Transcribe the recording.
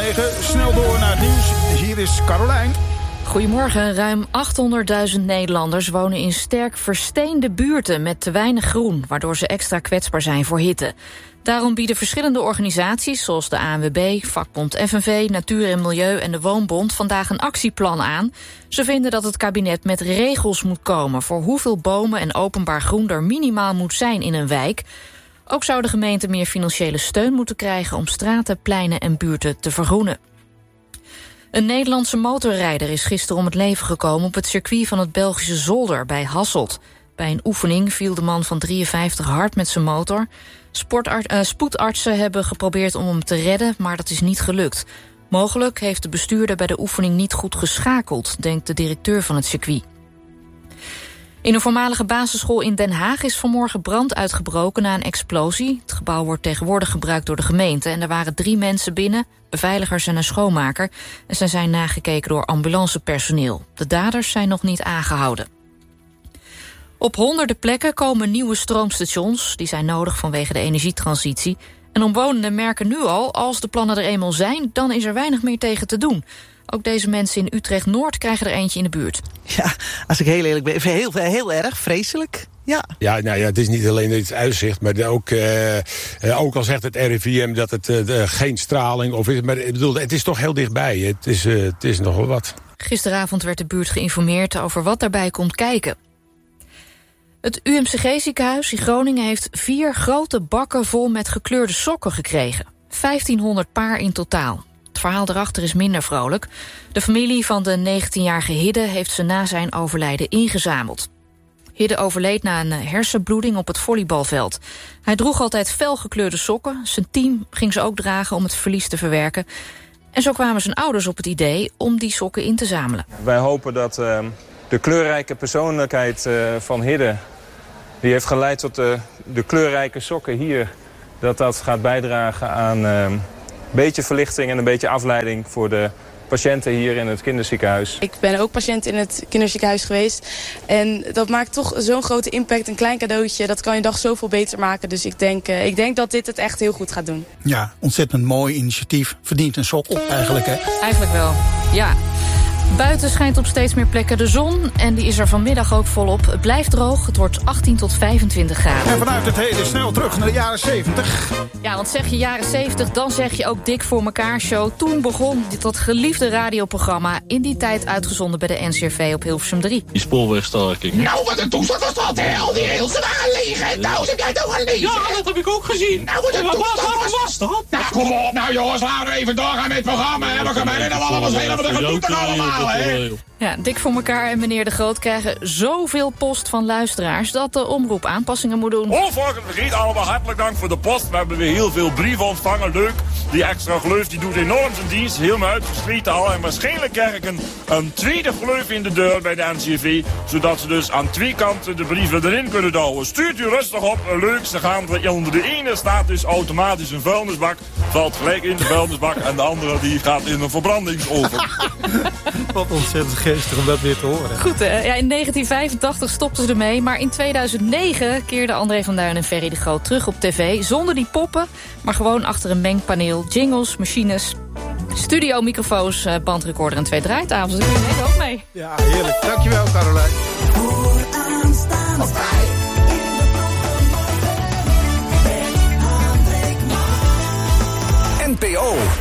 9. Snel door naar het nieuws. Hier is Carolijn. Goedemorgen. Ruim 800.000 Nederlanders wonen in sterk versteende buurten met te weinig groen, waardoor ze extra kwetsbaar zijn voor hitte. Daarom bieden verschillende organisaties, zoals de ANWB, vakbond FNV, Natuur en Milieu en de Woonbond, vandaag een actieplan aan. Ze vinden dat het kabinet met regels moet komen voor hoeveel bomen en openbaar groen er minimaal moet zijn in een wijk. Ook zou de gemeente meer financiële steun moeten krijgen om straten, pleinen en buurten te vergroenen. Een Nederlandse motorrijder is gisteren om het leven gekomen op het circuit van het Belgische Zolder bij Hasselt. Bij een oefening viel de man van 53 hard met zijn motor. Spoedartsen hebben geprobeerd om hem te redden, maar dat is niet gelukt. Mogelijk heeft de bestuurder bij de oefening niet goed geschakeld, denkt de directeur van het circuit. In een voormalige basisschool in Den Haag is vanmorgen brand uitgebroken na een explosie. Het gebouw wordt tegenwoordig gebruikt door de gemeente en er waren 3 mensen binnen, beveiligers en een schoonmaker. En ze zijn nagekeken door ambulancepersoneel. De daders zijn nog niet aangehouden. Op honderden plekken komen nieuwe stroomstations. Die zijn nodig vanwege de energietransitie. En omwonenden merken nu al, als de plannen er eenmaal zijn, dan is er weinig meer tegen te doen. Ook deze mensen in Utrecht-Noord krijgen er eentje in de buurt. Ja, als ik heel eerlijk ben, heel erg vreselijk. Ja. Ja, nou ja, het is niet alleen het uitzicht, maar ook al zegt het RIVM dat het geen straling of is, maar ik bedoel, het is toch heel dichtbij. Het is nogal wat. Gisteravond werd de buurt geïnformeerd over wat daarbij komt kijken. Het UMCG-ziekenhuis in Groningen heeft 4 grote bakken vol met gekleurde sokken gekregen. 1500 paar in totaal. Het verhaal erachter is minder vrolijk. De familie van de 19-jarige Hidde heeft ze na zijn overlijden ingezameld. Hidde overleed na een hersenbloeding op het volleybalveld. Hij droeg altijd felgekleurde sokken. Zijn team ging ze ook dragen om het verlies te verwerken. En zo kwamen zijn ouders op het idee om die sokken in te zamelen. Wij hopen dat de kleurrijke persoonlijkheid van Hidde, die heeft geleid tot de kleurrijke sokken hier, dat gaat bijdragen aan een beetje verlichting en een beetje afleiding voor de patiënten hier in het kinderziekenhuis. Ik ben ook patiënt in het kinderziekenhuis geweest. En dat maakt toch zo'n grote impact. Een klein cadeautje, dat kan je dag zoveel beter maken. Dus ik denk dat dit het echt heel goed gaat doen. Ja, ontzettend mooi initiatief. Verdient een sok op eigenlijk, hè? Eigenlijk wel, ja. Buiten schijnt op steeds meer plekken de zon en die is er vanmiddag ook volop. Het blijft droog, het wordt 18 tot 25 graden. En vanuit het heden snel terug naar de jaren 70. Ja, want zeg je jaren 70, dan zeg je ook Dik voor elkaar show. Toen begon dat geliefde radioprogramma, in die tijd uitgezonden bij de NCRV op Hilversum 3. Die spoorwegstaking. Nou, wat een toestand was dat, hè? Al die rails waren liggen. Nou, heb jij het ook gelezen? Ja, dat heb ik ook gezien. Nou, wat een toestand was dat? Nou, kom op, nou jongens, laten we even doorgaan met het programma. Hè? We kunnen herinneren allemaal spelen, maar dat doet toch allemaal, hè? Ja, Dik voor elkaar en meneer De Groot krijgen zoveel post van luisteraars dat de omroep aanpassingen moet doen. Volgende vergeet allemaal hartelijk dank voor de post. We hebben weer heel veel brieven ontvangen, leuk. Die extra gleuf die doet enorm zijn dienst, helemaal uitgestreten al. En waarschijnlijk krijg ik een tweede gleuf in de deur bij de NCRV, zodat ze dus aan 2 kanten de brieven erin kunnen douwen. Stuurt u rustig op, leuk. Ze gaan onder de ene staat dus automatisch een vuilnisbak, valt gelijk in de vuilnisbak en de andere die gaat in een verbrandingsoven. Wat ontzettend geestig om dat weer te horen. Goed, hè? Ja, in 1985 stopten ze ermee, maar in 2009 keerden André van Duin en Ferry de Groot terug op tv, zonder die poppen, maar gewoon achter een mengpaneel, jingles, machines, studiomicrofoons, bandrecorder en 2 draaitafels. Daar kun je ook mee. Ja, heerlijk. Dankjewel, Carolijn. NPO